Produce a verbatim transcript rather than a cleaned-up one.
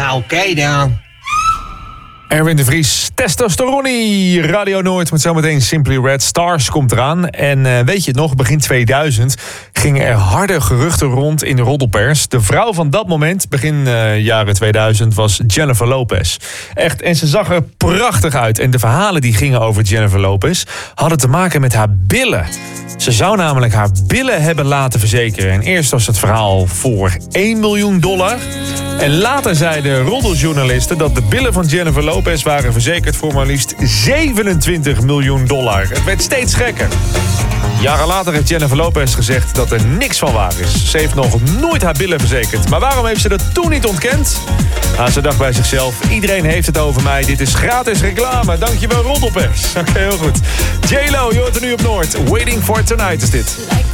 Ja, oké okay dan. Erwin de Vries, Testosteroni, Radio Noord met zometeen Simply Red. Stars komt eraan. En uh, weet je het nog, begin tweeduizend gingen er harde geruchten rond in de roddelpers. De vrouw van dat moment, begin uh, jaren tweeduizend, was Jennifer Lopez. Echt, en ze zag er prachtig uit. En de verhalen die gingen over Jennifer Lopez hadden te maken met haar billen. Ze zou namelijk haar billen hebben laten verzekeren. En eerst was het verhaal voor één miljoen dollar. En later zeiden roddeljournalisten dat de billen van Jennifer Lopez waren verzekerd voor maar liefst zevenentwintig miljoen dollar. Het werd steeds gekker. Jaren later heeft Jennifer Lopez gezegd dat er niks van waar is. Ze heeft nog nooit haar billen verzekerd. Maar waarom heeft ze dat toen niet ontkend? Nou, ze dacht bij zichzelf, iedereen heeft het over mij. Dit is gratis reclame. Dankjewel, roddelpers. Oké, okay, heel goed. J-Lo, je hoort er nu op Noord. Waiting for Tonight is dit.